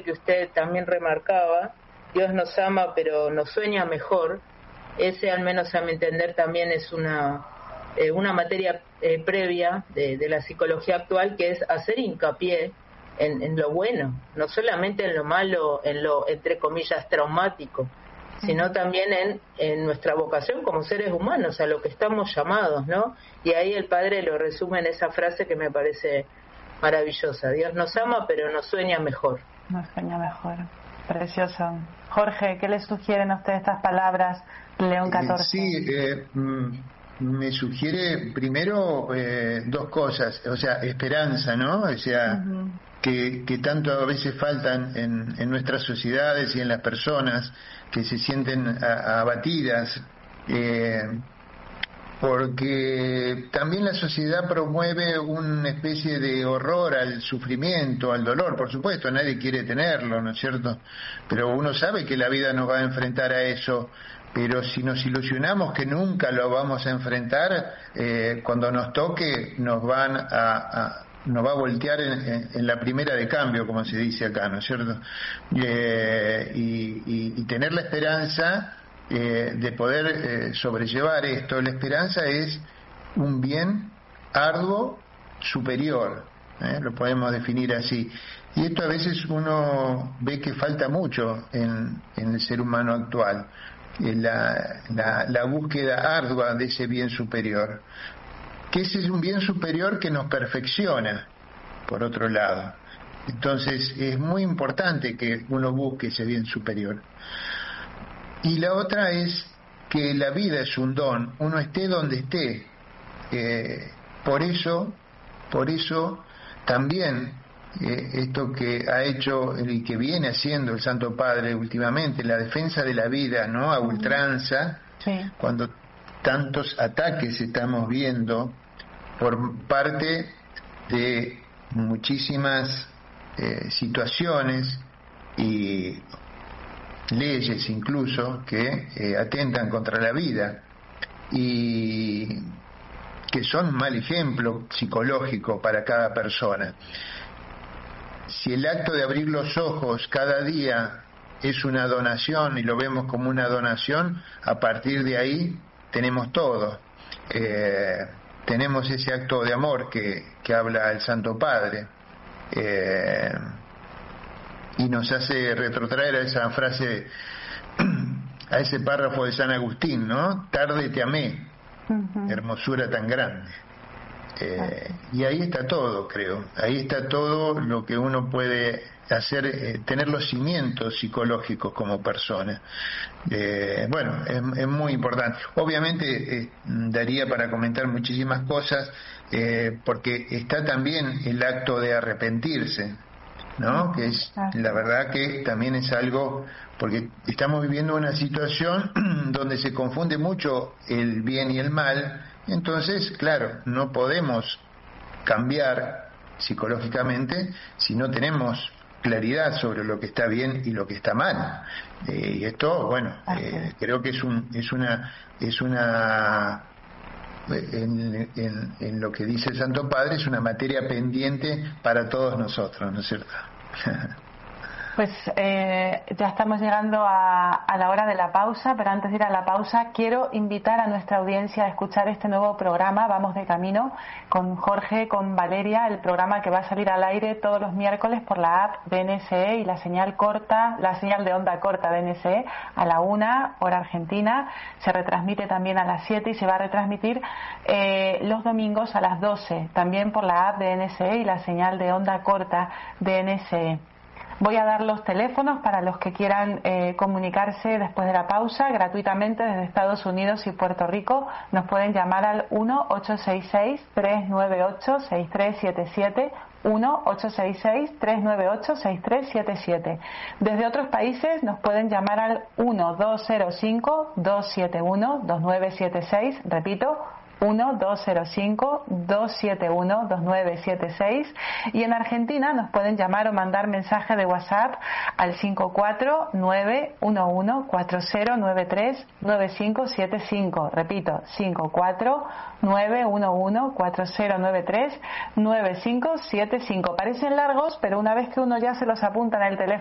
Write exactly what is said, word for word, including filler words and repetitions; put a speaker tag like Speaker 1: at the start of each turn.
Speaker 1: que usted también remarcaba, Dios nos ama pero nos sueña mejor, ese al menos a mi entender también es una eh, una materia eh, previa de, de la psicología actual, que es hacer hincapié en, en lo bueno, no solamente en lo malo, en lo entre comillas traumático, sino también en, en nuestra vocación como seres humanos, a lo que estamos llamados, ¿no? Y ahí el Padre lo resume en esa frase que me parece maravillosa: Dios nos ama pero nos sueña mejor.
Speaker 2: Nos sueña mejor. Precioso. Jorge, ¿qué le sugieren a ustedes estas palabras, León catorce?
Speaker 3: Sí, eh, me sugiere primero eh, dos cosas, o sea, esperanza, ¿no? O sea, uh-huh. que, que tanto a veces faltan en, en nuestras sociedades y en las personas que se sienten a, a abatidas, eh, porque también la sociedad promueve una especie de horror al sufrimiento, al dolor. Por supuesto, nadie quiere tenerlo, ¿no es cierto? Pero uno sabe que la vida nos va a enfrentar a eso, pero si nos ilusionamos que nunca lo vamos a enfrentar, eh, cuando nos toque nos van a, a nos va a voltear en, en, en la primera de cambio, como se dice acá, ¿no es cierto? Eh, y, y, y tener la esperanza eh, de poder eh, sobrellevar esto. La esperanza es un bien arduo superior, ¿eh? Lo podemos definir así. Y esto a veces uno ve que falta mucho en, en el ser humano actual. La, la, la búsqueda ardua de ese bien superior, que ese es un bien superior que nos perfecciona, por otro lado. Entonces es muy importante que uno busque ese bien superior. Y la otra es que la vida es un don, uno esté donde esté. Eh, por eso, por eso también Eh, esto que ha hecho y que viene haciendo el Santo Padre últimamente, la defensa de la vida, ¿no? A ultranza, sí. Cuando tantos ataques estamos viendo por parte de muchísimas eh, situaciones y leyes incluso que eh, atentan contra la vida y que son un mal ejemplo psicológico para cada persona. Si el acto de abrir los ojos cada día es una donación y lo vemos como una donación, a partir de ahí tenemos todo. Eh, tenemos ese acto de amor que, que habla el Santo Padre, eh, y nos hace retrotraer a esa frase, a ese párrafo de San Agustín, ¿no? Tarde te amé, uh-huh. Hermosura tan grande. Eh, y ahí está todo, creo. Ahí está todo lo que uno puede hacer, eh, tener los cimientos psicológicos como persona. Eh, bueno, es, es muy importante. Obviamente eh, daría para comentar muchísimas cosas, eh, porque está también el acto de arrepentirse, ¿no? Que es, la verdad que también es algo, porque estamos viviendo una situación donde se confunde mucho el bien y el mal. Entonces, claro, no podemos cambiar psicológicamente si no tenemos claridad sobre lo que está bien y lo que está mal. Eh, y esto, bueno, eh, creo que es un, es una, es una, en, en, en lo que dice el Santo Padre, es una materia pendiente para todos nosotros, ¿no es cierto?
Speaker 2: Pues eh, ya estamos llegando a, a la hora de la pausa, pero antes de ir a la pausa quiero invitar a nuestra audiencia a escuchar este nuevo programa, Vamos de Camino, con Jorge, con Valeria, el programa que va a salir al aire todos los miércoles por la app de N S E y la señal corta, la señal de onda corta de N S E a la una, hora argentina. Se retransmite también a las siete y se va a retransmitir eh, los domingos a las doce, también por la app de N S E y la señal de onda corta de N S E. Voy a dar los teléfonos para los que quieran eh, comunicarse después de la pausa gratuitamente desde Estados Unidos y Puerto Rico. Nos pueden llamar al uno ocho seis seis, tres nueve ocho, seis tres siete siete, uno ocho seis seis, tres nueve ocho, seis tres siete siete. Desde otros países nos pueden llamar al uno dos cero cinco, dos siete uno, dos nueve siete seis, repito, uno dos cero cinco, dos siete uno, dos nueve siete seis, y en Argentina nos pueden llamar o mandar mensaje de WhatsApp al cinco cuatro nueve uno uno cuatro cero nueve tres nueve cinco siete cinco, repito, cinco cuatro nueve uno uno cuatro cero nueve tres nueve cinco siete cinco. Parecen largos, pero una vez que uno ya se los apunta en el teléfono